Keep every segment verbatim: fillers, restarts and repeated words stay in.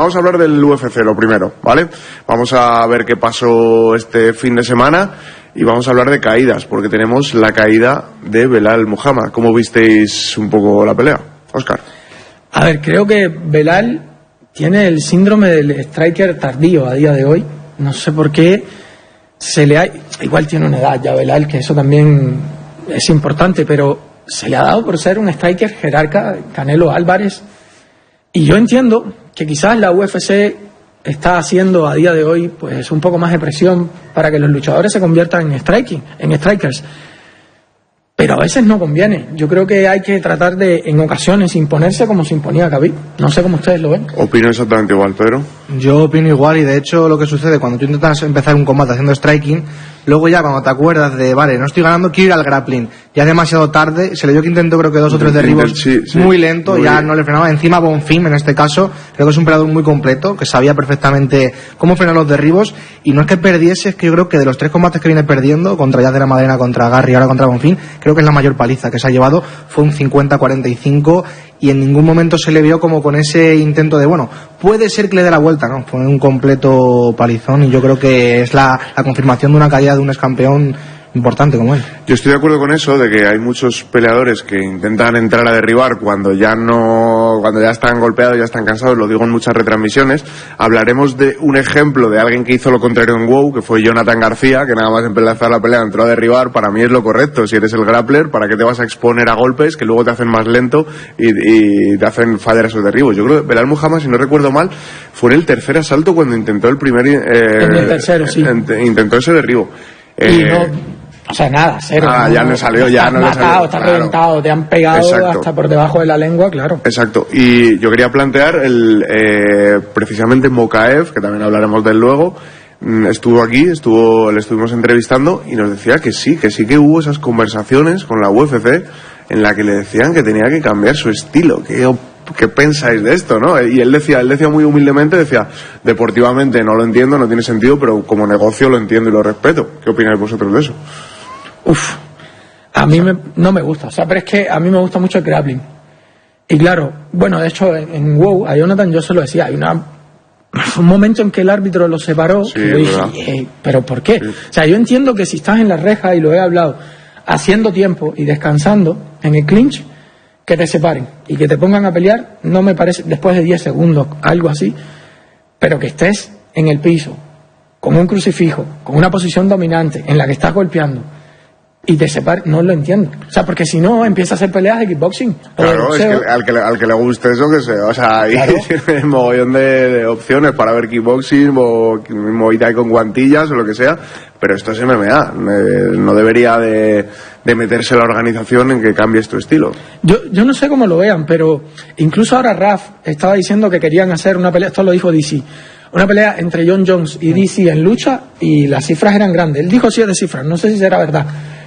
vamos a hablar del U F C, lo primero, ¿vale? Vamos a ver qué pasó este fin de semana y vamos a hablar de caídas, porque tenemos la caída de Belal Muhammad. ¿Cómo visteis un poco la pelea, Óscar? A ver, creo que Belal tiene el síndrome del striker tardío a día de hoy. No sé por qué se le ha... Igual tiene una edad ya Belal, que eso también es importante, pero se le ha dado por ser un striker jerarca, Canelo Álvarez. Y yo entiendo que quizás la U F C está haciendo a día de hoy pues un poco más de presión para que los luchadores se conviertan en striking, en strikers. Pero a veces no conviene. Yo creo que hay que tratar de, en ocasiones, imponerse como se imponía Khabib. No sé cómo ustedes lo ven. Opino exactamente igual, Pedro. Yo opino igual, y de hecho lo que sucede cuando tú intentas empezar un combate haciendo striking, luego ya cuando te acuerdas de, vale, no estoy ganando, quiero ir al grappling, ya es demasiado tarde. Se le dio que intentó creo que dos o tres derribos sí, sí, muy lento, muy ya bien. No le frenaba. Encima Bonfim, en este caso, creo que es un peleador muy completo, que sabía perfectamente cómo frenar los derribos, y no es que perdiese, es que yo creo que de los tres combates que viene perdiendo, contra Yaz de la Madena, contra Garry y ahora contra Bonfim, creo que es la mayor paliza que se ha llevado, fue un cincuenta a cuarenta y cinco, y en ningún momento se le vio como con ese intento de, bueno, puede ser que le dé la vuelta, ¿no? Fue un completo palizón, y yo creo que es la, la confirmación de una caída de un excampeón importante como él. Yo estoy de acuerdo con eso, de que hay muchos peleadores que intentan entrar a derribar cuando ya no, cuando ya están golpeados, ya están cansados. Lo digo en muchas retransmisiones. Hablaremos de un ejemplo de alguien que hizo lo contrario en WoW, que fue Jonathan García, que nada más empezar la pelea entró a derribar. Para mí es lo correcto. Si eres el grappler, ¿para qué te vas a exponer a golpes que luego te hacen más lento y, y te hacen fallar esos derribos? Yo creo que Belal Muhammad, si no recuerdo mal, fue en el tercer asalto cuando intentó el primer eh, en el tercero, sí. Intentó ese derribo. Y eh, no... O sea, nada, cero. Ah, no, ya no salió, ya no le salió. Estás claro. reventado, te han pegado Exacto. hasta por debajo de la lengua, claro. Exacto. Y yo quería plantear el eh, precisamente Mokaev, que también hablaremos de él luego, estuvo aquí, estuvo, le estuvimos entrevistando y nos decía que sí, que sí que hubo esas conversaciones con la U F C en la que le decían que tenía que cambiar su estilo. ¿Qué, qué pensáis de esto, no? Y él decía, él decía muy humildemente, decía, deportivamente no lo entiendo, no tiene sentido, pero como negocio lo entiendo y lo respeto. ¿Qué opináis vosotros de eso? Uf, a mí me, no me gusta, o sea, pero es que a mí me gusta mucho el grappling. Y claro, bueno, de hecho en, en WoW, a Jonathan yo se lo decía, hay una, un momento en que el árbitro lo separó, sí, que yo dije, eh, ¿pero por qué? Sí. O sea, yo entiendo que si estás en la reja, y lo he hablado, haciendo tiempo y descansando en el clinch, que te separen y que te pongan a pelear, no me parece, después de diez segundos, algo así, pero que estés en el piso, con un crucifijo, con una posición dominante, en la que estás golpeando, y te separ, no lo entiendo. O sea, porque si no, empieza a hacer peleas de kickboxing. Claro, es que al que, al que le guste eso, que sea. O sea, hay claro. un mogollón de, de opciones para ver kickboxing o Muay Thai con guantillas o lo que sea, pero esto es M M A. No debería de, de meterse la organización en que cambies tu estilo. Yo, yo no sé cómo lo vean, pero incluso ahora Raf estaba diciendo que querían hacer una pelea, esto lo dijo D C, una pelea entre Jon Jones y D C en lucha, y las cifras eran grandes. Él dijo siete cifras, no sé si será verdad.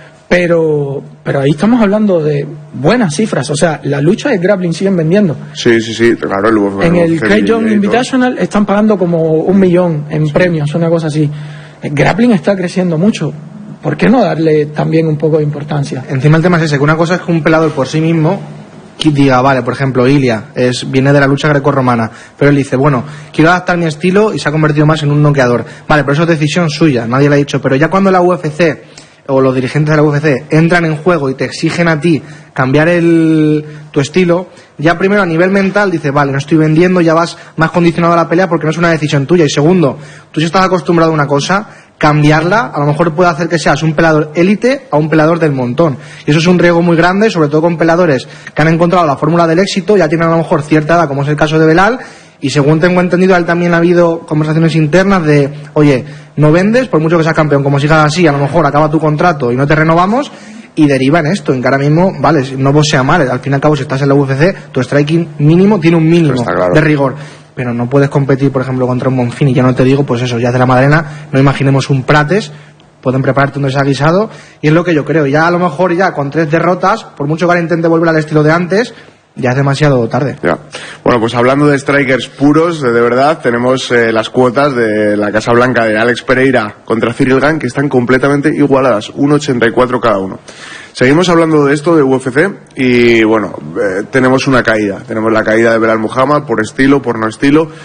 Pero pero ahí estamos hablando de buenas cifras, o sea, la lucha de grappling siguen vendiendo. Sí, sí, sí, claro. El, el, en el K. John Invitational están pagando como un millón en sí. premios, una cosa así. El grappling está creciendo mucho. ¿Por qué no darle también un poco de importancia? Encima el tema es ese, que una cosa es que un pelador por sí mismo diga, vale, por ejemplo, Ilia es, viene de la lucha grecorromana, pero él dice, bueno, quiero adaptar mi estilo y se ha convertido más en un noqueador. Vale, pero eso es decisión suya, nadie le ha dicho, pero ya cuando la U F C o los dirigentes de la U F C entran en juego y te exigen a ti cambiar el, tu estilo, ya primero a nivel mental dices, vale, no estoy vendiendo, ya vas más condicionado a la pelea porque no es una decisión tuya. Y segundo, tú si estás acostumbrado a una cosa, cambiarla a lo mejor puede hacer que seas un peleador élite a un peleador del montón, y eso es un riesgo muy grande, sobre todo con peleadores que han encontrado la fórmula del éxito, ya tienen a lo mejor cierta edad, como es el caso de Belal. Y según tengo entendido, a él también ha habido conversaciones internas de, oye, no vendes, por mucho que seas campeón, como sigas así, a lo mejor acaba tu contrato y no te renovamos, y deriva en esto, en que ahora mismo, vale, no vos sea mal, al fin y al cabo si estás en la U F C, tu striking mínimo tiene un mínimo claro. de rigor, pero no puedes competir, por ejemplo, contra un Bonfim, y ya no te digo, pues eso, ya de la Madalena, no imaginemos un Prates, pueden prepararte un desaguisado, y es lo que yo creo, ya a lo mejor ya con tres derrotas, por mucho que ahora intente volver al estilo de antes, ya es demasiado tarde. Ya. Bueno, pues hablando de strikers puros, de, de verdad, tenemos eh, las cuotas de la Casa Blanca de Alex Pereira contra Cyril Gane, que están completamente igualadas, uno ochenta y cuatro cada uno. Seguimos hablando de esto, de U F C, y bueno, eh, tenemos una caída. Tenemos la caída de Belal Muhammad por estilo, por no estilo.